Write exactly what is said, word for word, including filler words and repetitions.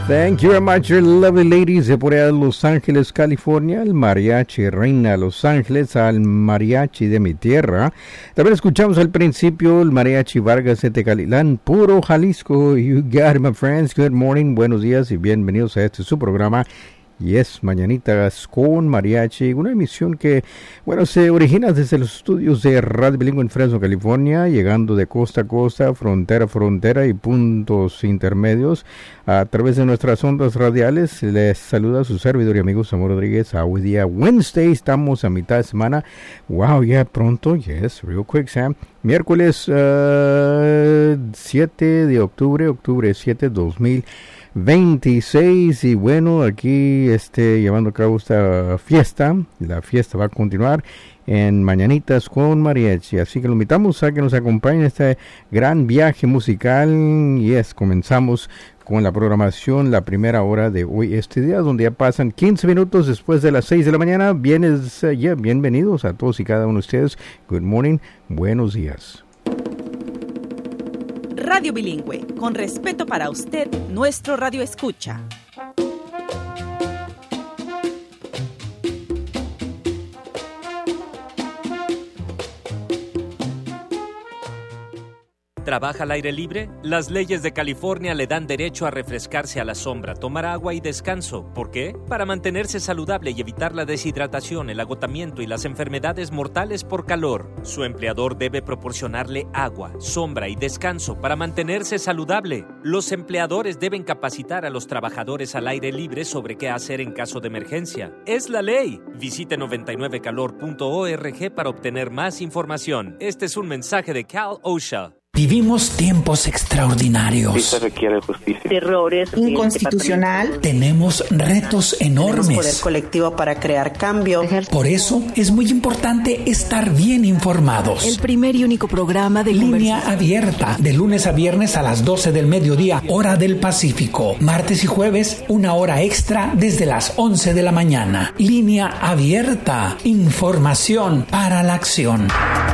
Thank you very much, your lovely ladies de por allá de Los Ángeles, California, el mariachi reina de Los Ángeles, al mariachi de mi tierra. También escuchamos al principio el mariachi Vargas de Tecalitlán, puro Jalisco. You got it, my friends. Good morning, buenos días y bienvenidos a este su programa. Yes, Mañanitas con Mariachi, una emisión que, bueno, se origina desde los estudios de Radio Bilingüe en Fresno, California, llegando de costa a costa, frontera a frontera y puntos intermedios a través de nuestras ondas radiales. Les saluda su servidor y amigo Samuel Rodríguez. Hoy día Wednesday, estamos a mitad de semana. Wow, ya yeah, pronto, yes, real quick, Sam. Miércoles uh, siete de octubre, octubre siete, dos mil veintiséis, y bueno, aquí este, llevando a cabo esta fiesta. La fiesta va a continuar en Mañanitas con Mariachi, así que lo invitamos a que nos acompañe en este gran viaje musical. Y es, comenzamos con la programación, la primera hora de hoy, este día, donde ya pasan quince minutos después de las seis de la mañana. Bienes, uh, yeah, bienvenidos a todos y cada uno de ustedes. Good morning, buenos días. Radio Bilingüe, con respeto para usted, nuestro radio escucha. ¿Trabaja al aire libre? Las leyes de California le dan derecho a refrescarse a la sombra, tomar agua y descanso. ¿Por qué? Para mantenerse saludable y evitar la deshidratación, el agotamiento y las enfermedades mortales por calor. Su empleador debe proporcionarle agua, sombra y descanso para mantenerse saludable. Los empleadores deben capacitar a los trabajadores al aire libre sobre qué hacer en caso de emergencia. ¡Es la ley! Visite noventa y nueve calor punto org para obtener más información. Este es un mensaje de Cal OSHA. Vivimos tiempos extraordinarios. Sí se requiere justicia. Errores. Inconstitucional. Tenemos retos enormes. Tenemos poder colectivo para crear cambio. Por eso es muy importante estar bien informados. El primer y único programa de Línea Abierta, de lunes a viernes a las doce del mediodía, hora del Pacífico. Martes y jueves, una hora extra desde las once de la mañana. Línea Abierta. Información para la acción.